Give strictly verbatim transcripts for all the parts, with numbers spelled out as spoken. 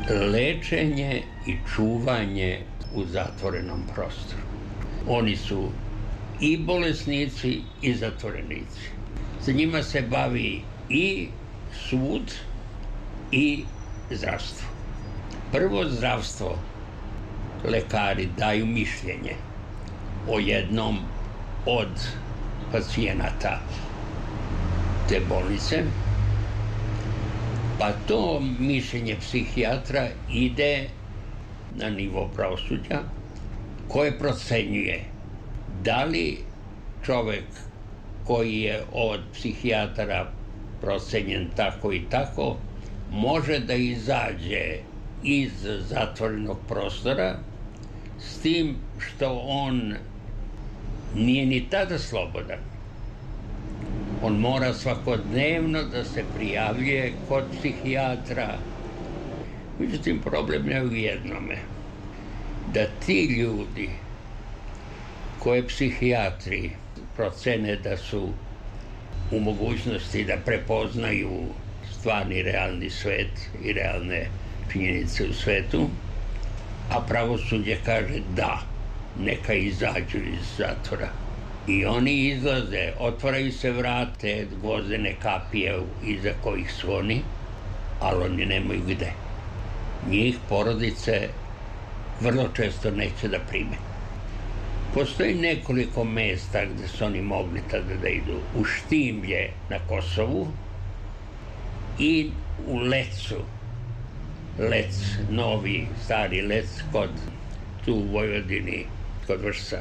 lečenje i čuvanje u zatvorenom prostoru. Oni su i bolesnici i zatvorenici. Sa njima se bavi i sud i zdravstvo. Prvo zdravstvo, lekari daju mišljenje o jednom od pacijenata te bolnice, pa to mišljenje psihijatra ide na nivo pravosuđa koje procenjuje da li čovek koji je od psihijatara procenjen tako i tako može da izađe iz zatvorenog prostora, s tim što on nije ni tada slobodan. On mora svakodnevno da se prijavljuje kod psihijatra. Međutim, problem je u jednome, da ti ljudi koje psihijatri procene da su u mogućnosti da prepoznaju stvarni realni svet i realne činjenice u svetu, a pravosuđe kaže da, neka izađu iz zatvora. I oni izlaze, otvaraju se vrate, gvozdene kapije iza kojih su oni, ali oni nemaju gde. Njih porodice vrlo često neće da prime. Postoji nekoliko mesta gde su oni mogli tada da idu. U Štimlje na Kosovu i u Lecu. Lec, novi, stari Lec, kod, tu u Vojvodini, kod Vršca.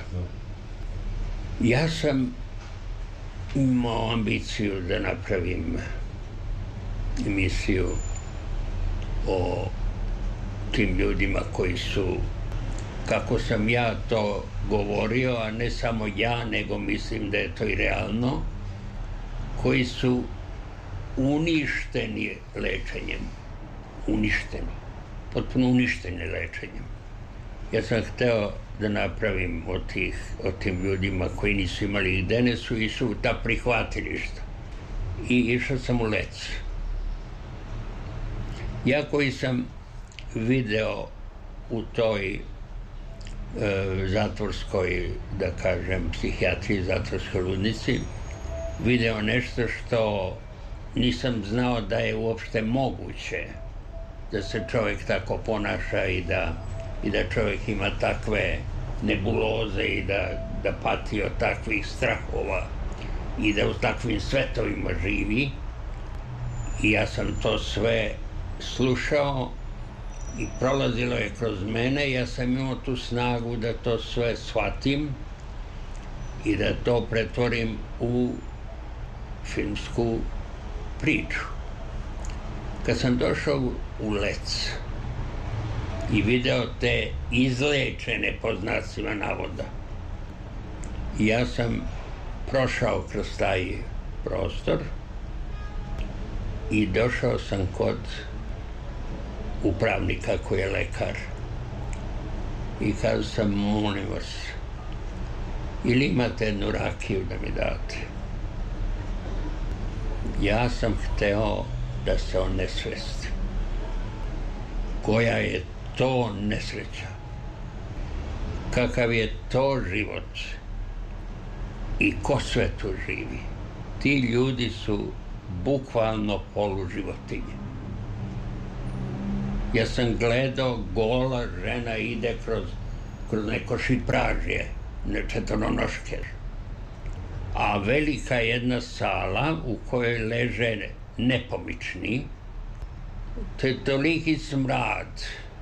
Ja sam imao ambiciju da napravim emisiju o tim ljudima koji su, kako sam ja to govorio, a ne samo ja, nego mislim da je to i realno, koji su uništeni lečenjem. Uništeni. Potpuno uništeni lečenjem. Ja sam hteo da napravim o, tih, o tim ljudima koji nisu imali gde, ne su išli u ta prihvatilišta. I išao sam u Lec. Ja koji sam video u toj e, zatvorskoj, da kažem, psihijatriji, zatvorskoj ludnici, video nešto što nisam znao da je uopšte moguće da se čovjek tako ponaša i da, i da čovjek ima takve nebuloze i da, da pati od takvih strahova i da u takvim svetovima živi. I ja sam to sve slušao i prolazilo je kroz mene. Ja sam imao tu snagu da to sve shvatim i da to pretvorim u filmsku priču. Kad sam došao u Lec i video te izlečene, po znacima navoda, ja sam prošao kroz taj prostor i došao sam kod upravnika koji je lekar i kazao sam, molim vas, ili imate jednu rakiju da mi date? Ja sam hteo da se on nesvesti. Koja je to nesreća? Kakav je to život? I ko sve tu živi? Ti ljudi su bukvalno poluživotinje. Ja sam gledao, gola žena ide kroz, kroz neko šipražje, ne četvronoške. A velika jedna sala u kojoj leže nepomični, to je toliki smrad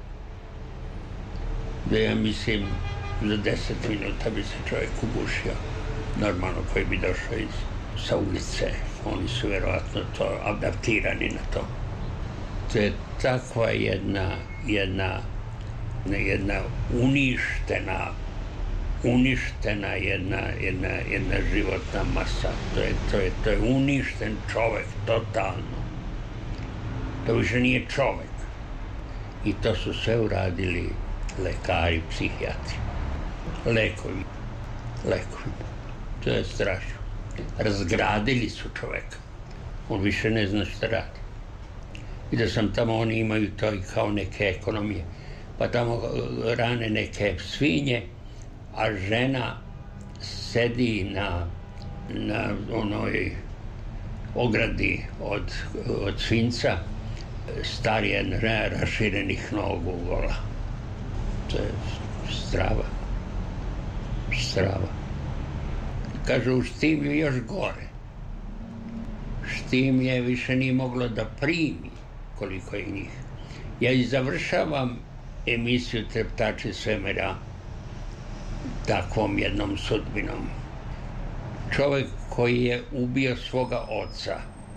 da ja mislim za deset minuta bi se čovjek ugušio, normalno koji bi došao iz, sa ulice. Oni su verovatno to adaptirani na to. To je takva jedna, jedna, jedna uništena, uništena jedna, jedna, jedna životna masa. To je, to je, to je uništen čovek, totalno. To više nije čovek. I to su sve uradili lekari, psihijatri. Lekovi. Lekovi. To je strašno. Razgradili su čoveka. On više ne zna šta radi. i da sam tamo, oni imaju to i kao neke ekonomije, pa tamo rane neke svinje, a žena sedi na, na onoj ogradi od, od svinca, starije, raširenih nogu gola. To je strava. Strava. Kažu, u Štimlju još gore. Štimlje više nije moglo da primi koliko je njih. Ja i završavam emisiju Treptači svemira takvom jednom sudbinom. Čovjek koji je ubio svoga oca,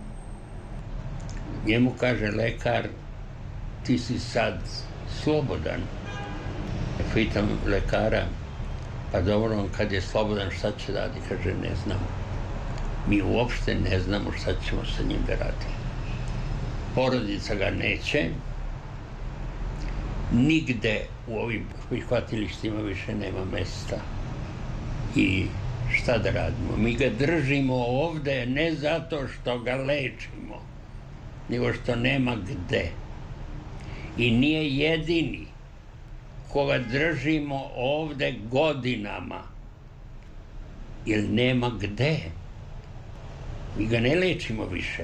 njemu kaže lekar, ti si sad slobodan. Ja pitam lekara, pa dobro, on kad je slobodan, šta će radi? Kaže, ne znam. Mi uopšte ne znamo šta ćemo sa njim da radimo. Porodica ga neće, nigde u ovim prihvatilištima više nema mesta. I šta da radimo? Mi ga držimo ovde ne zato što ga lečimo, nego što nema gde. I nije jedini koga držimo ovde godinama, jer nema gde. Mi ga ne lečimo više,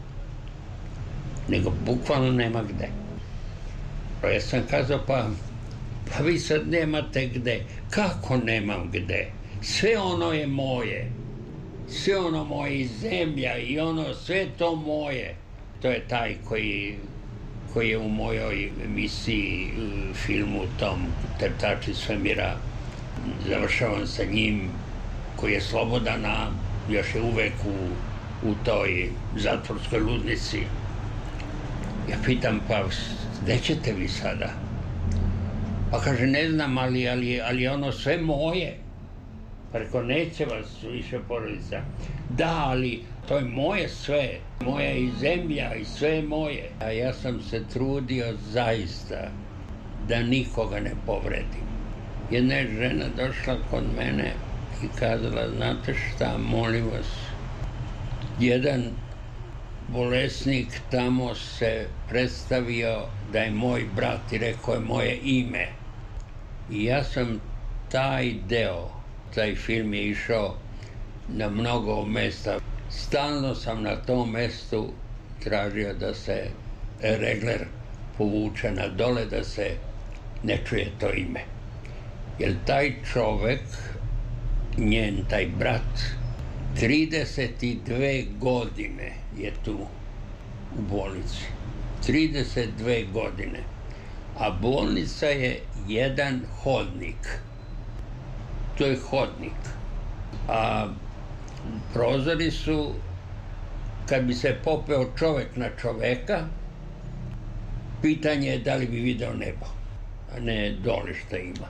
nego bukvalno nema gde. Ja sam kazao, pa, pa vi sad nemate gde. Kako nemam gde? Sve ono je moje. Sve ono moje i zemlja i ono, sve to moje. To je taj koji, koji je u mojoj emisiji, filmu tom Treptači svemira. Završavam sa njim, koji je slobodan, a još je uvek u, u toj zatvorskoj ludnici. Ja pitam, pa gde ćete vi sada? Pa kaže, ne znam, ali, ali, ali ono sve moje. Pa reko, neće vas više porodica. Da, ali to je moje sve. Moja i zemlja i sve je moje. A ja sam se trudio zaista da nikoga ne povredim. Jedna je žena došla kod mene i kazala, znate šta, molim vas, jedan bolesnik tamo se predstavio da je moj brat i rekao je moje ime. I ja sam taj deo, taj film je išao na mnogo mesta. Stalno sam na tom mestu tražio da se regler povuče na dole, da se ne čuje to ime. Jer taj čovek, njen, taj brat, trideset dve godine je tu u bolnici. trideset dve godine. A bolnica je jedan hodnik. To je hodnik. A prozori su, kad bi se popeo čovek na čoveka, pitanje je da li bi video nebo, a ne dole šta ima.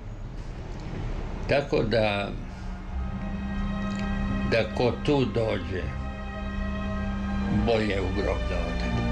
Tako da, da ko tu dođe, bolje u grob da ode.